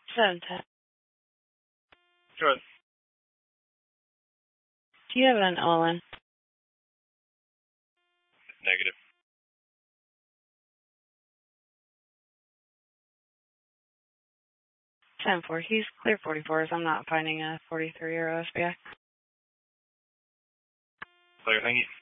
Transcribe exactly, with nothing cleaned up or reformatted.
seven ten. Sure. Do you have an O L N? Negative. ten four. He's clear forty-fours. I'm not finding a forty-three or O S B I. Clear, thank you.